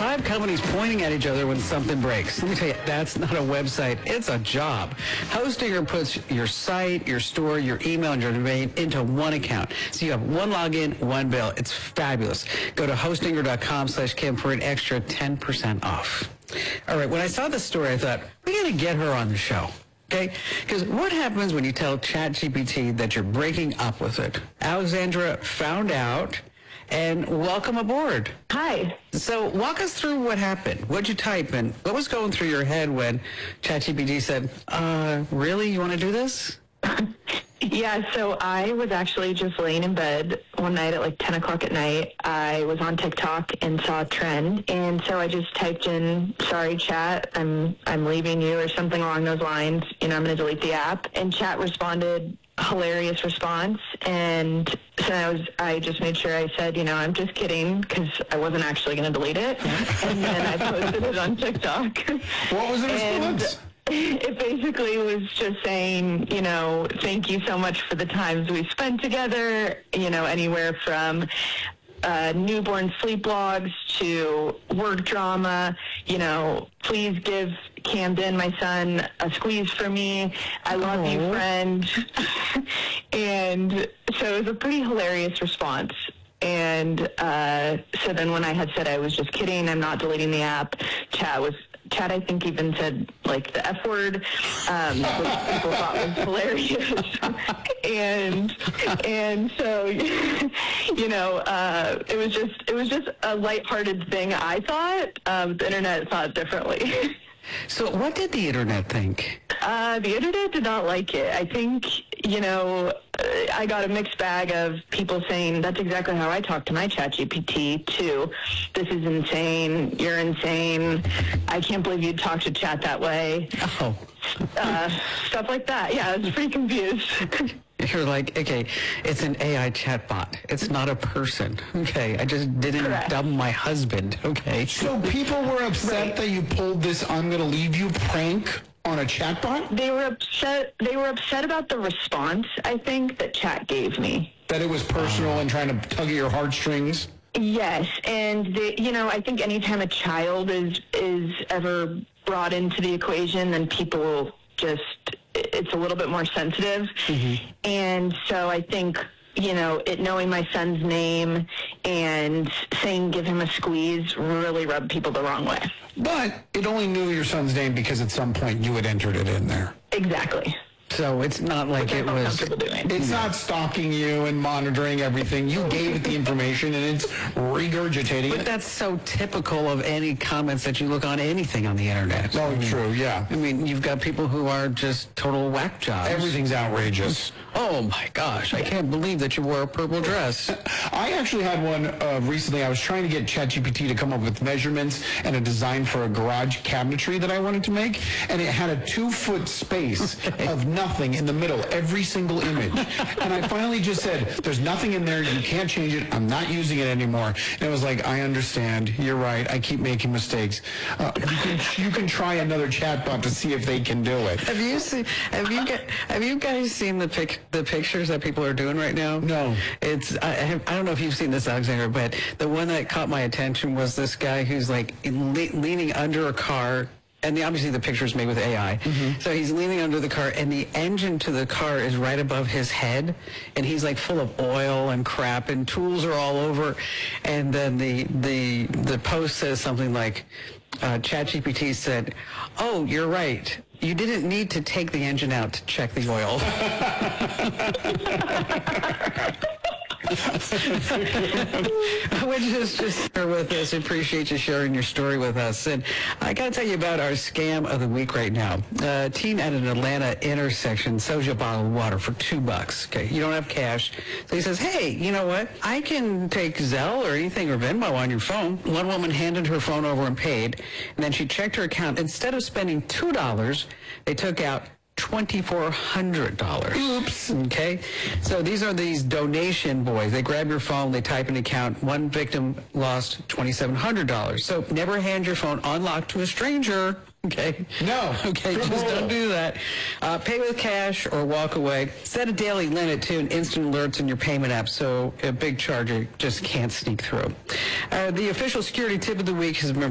5 companies pointing at each other when something breaks. Let me tell you, that's not a website. It's a job. Hostinger puts your site, your store, your email, and your domain into one account. So you have one login, one bill. It's fabulous. Go to hostinger.com/Kim for an extra 10% off. All right, when I saw this story, I thought, we got to get her on the show. Okay? Because what happens when you tell ChatGPT that you're breaking up with it? Alexandra found out, and welcome aboard. Hi. So walk us through what happened. What'd you type, and what was going through your head when ChatGPT said, really, you want to do this? Yeah, so I was actually just laying in bed one night at like 10 o'clock at night. I was on TikTok and saw a trend, and so I just typed in, sorry, chat, I'm leaving you, or something along those lines. I'm going to delete the app. And chat responded, hilarious response. And so I just made sure I said, I'm just kidding, because I wasn't actually going to delete it. And then I posted it on TikTok. What was the response? It basically was just saying, thank you so much for the times we spent together, anywhere from newborn sleep logs to work drama, please give Camden, my son, a squeeze for me. I love you, friend. And so it was a pretty hilarious response. And so then when I had said I was just kidding, I'm not deleting the app, Chat, I think, even said, like, the F word, which people thought was hilarious. and so, it was just a lighthearted thing, I thought. The internet thought differently. So what did the internet think? The internet did not like it. I think, I got a mixed bag of people saying, that's exactly how I talk to my ChatGPT, too. This is insane. You're insane. I can't believe you'd talk to chat that way. Oh. Stuff like that. Yeah, I was pretty confused. You're like, okay, it's an AI chatbot. It's not a person. Okay, I just didn't dumb my husband. Okay. So people were upset that you pulled this "I'm going to leave you" prank on a chatbot? They were upset. They were upset about the response, I think, that chat gave me. That it was personal and trying to tug at your heartstrings? Yes, and I think anytime a child is ever brought into the equation, then people it's a little bit more sensitive. Mm-hmm. And so I think, it knowing my son's name and saying give him a squeeze really rubbed people the wrong way. But it only knew your son's name because at some point you had entered it in there. Exactly. So it's not like it was... It's not stalking you and monitoring everything. You gave it the information and it's regurgitating it. But that's so typical of any comments that you look on anything on the internet. Oh, true, yeah. I mean, you've got people who are just total whack jobs. Everything's outrageous. Oh, my gosh. I can't believe that you wore a purple dress. I actually had one recently. I was trying to get ChatGPT to come up with measurements and a design for a garage cabinetry that I wanted to make. And it had a 2-foot space of nothing in the middle, every single image. And I finally just said, there's nothing in there. You can't change it. I'm not using it anymore. And it was like, I understand. You're right. I keep making mistakes. You can try another chatbot to see if they can do it. Have you guys seen the pictures that people are doing right now? No. I don't know if you've seen this, Alexander, but the one that caught my attention was this guy who's like leaning under a car. And obviously the picture is made with AI. Mm-hmm. So he's leaning under the car, and the engine to the car is right above his head. And he's like full of oil and crap, and tools are all over. And then the post says something like, ChatGPT said, "Oh, you're right. You didn't need to take the engine out to check the oil." Which is just share with us. Appreciate you sharing your story with us. And I got to tell you about our scam of the week right now. A teen at an Atlanta intersection sells you a bottle of water for $2. Okay, you don't have cash. So he says, hey, you know what? I can take Zelle or anything or Venmo on your phone. One woman handed her phone over and paid. And then she checked her account. Instead of spending $2, they took out $2,400. Oops. Okay? So these are these donation boys. They grab your phone, they type an account. One victim lost $2,700. So never hand your phone unlocked to a stranger. Okay? No. Okay, just don't do that. Pay with cash or walk away. Set a daily limit to and instant alerts in your payment app so a big charger just can't sneak through. The official security tip of the week has been